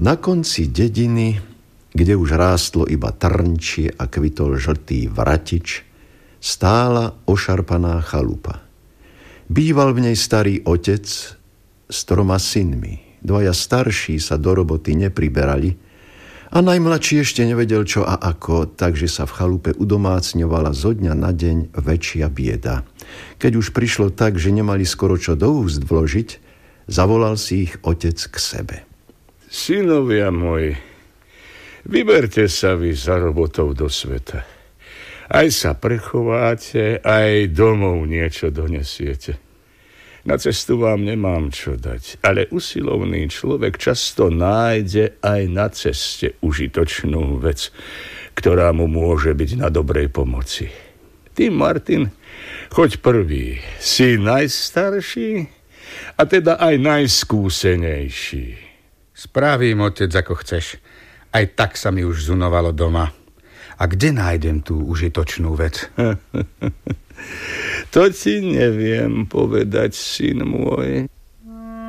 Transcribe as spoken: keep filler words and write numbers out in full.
Na konci dediny, kde už rástlo iba trnčie a kvitol žltý vratič, stála ošarpaná chalupa. Býval v nej starý otec s troma synmi. Dvaja starší sa do roboty nepriberali a najmladší ešte nevedel čo a ako, takže sa v chalupe udomácňovala zo dňa na deň väčšia bieda. Keď už prišlo tak, že nemali skoro čo do úst vložiť, zavolal si ich otec k sebe. Synovia moji, vyberte sa vy za robotou do sveta. Aj sa prechováte, aj domov niečo donesiete. Na cestu vám nemám čo dať, ale usilovný človek často nájde aj na ceste užitočnú vec, ktorá mu môže byť na dobrej pomoci. Ty, Martin, choď prvý, si najstarší a teda aj najskúsenejší. Spravím, otec, ako chceš. Aj tak sa mi už zunovalo doma. A kde nájdem tú užitočnú vec? To ti neviem povedať, syn môj.